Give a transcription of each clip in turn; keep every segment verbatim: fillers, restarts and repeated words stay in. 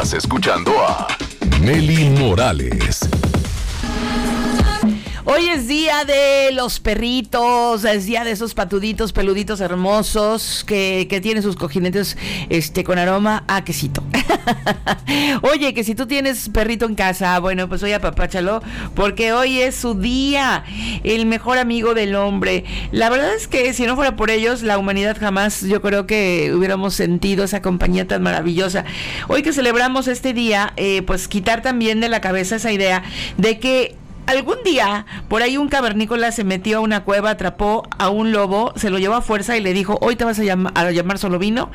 Estás escuchando a Meli Morales. Hoy es día de los perritos, es día de esos patuditos, peluditos hermosos que, que tienen sus cojinetes este, con aroma a quesito. Oye, que si tú tienes perrito en casa, bueno, pues hoy apapáchalo, porque hoy es su día, el mejor amigo del hombre. La verdad es que si no fuera por ellos, la humanidad jamás, yo creo que hubiéramos sentido esa compañía tan maravillosa. Hoy que celebramos este día, eh, pues quitar también de la cabeza esa idea de que algún día, por ahí un cavernícola se metió a una cueva, atrapó a un lobo, se lo llevó a fuerza y le dijo, hoy te vas a, llam- a llamar solo vino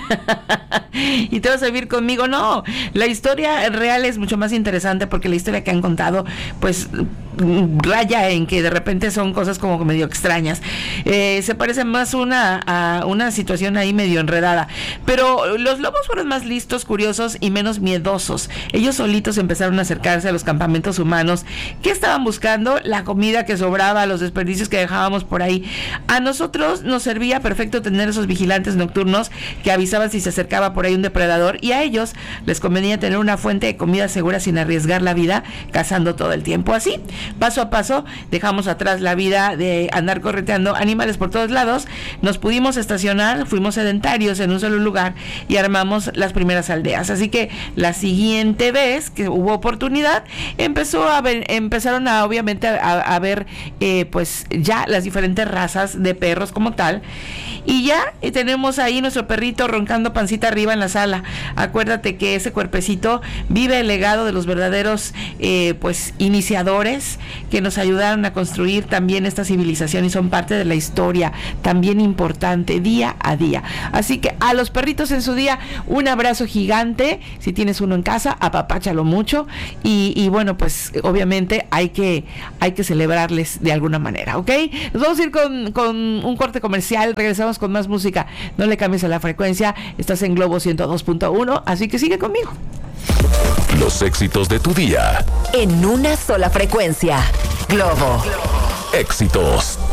y te vas a vivir conmigo. No, la historia real es mucho más interesante porque la historia que han contado, pues, raya en que de repente son cosas como medio extrañas. Eh, se parece más una a una situación ahí medio enredada. Pero los lobos fueron más listos, curiosos y menos miedosos. Ellos solitos empezaron a acercarse a los campamentos humanos. ¿Qué estaban buscando? La comida que sobraba, los desperdicios que dejábamos por ahí. A nosotros nos servía perfecto tener esos vigilantes nocturnos que avisaban si se acercaba por ahí un depredador, y a ellos les convenía tener una fuente de comida segura sin arriesgar la vida cazando todo el tiempo. Así, paso a paso, dejamos atrás la vida de andar correteando animales por todos lados, nos pudimos estacionar, fuimos sedentarios en un solo lugar y armamos las primeras aldeas. Así que la siguiente vez que hubo oportunidad, empezó a ver, empezaron a obviamente a, a ver eh, pues ya las diferentes razas de perros como tal, y ya eh, tenemos ahí nuestro perrito roncando pancita arriba en la sala. Acuérdate que ese cuerpecito vive el legado de los verdaderos eh, pues iniciadores que nos ayudaron a construir también esta civilización y son parte de la historia también importante día a día. Así que a los perritos en su día, un abrazo gigante. Si tienes uno en casa, apapáchalo mucho y, y bueno, pues obviamente hay que, hay que celebrarles de alguna manera, ¿ok? Nos vamos a ir con, con un corte comercial, regresamos con más música. No le cambies a la frecuencia, estás en Globo ciento dos punto uno, así que sigue conmigo. Los éxitos de tu día en una sola frecuencia. Globo. Éxitos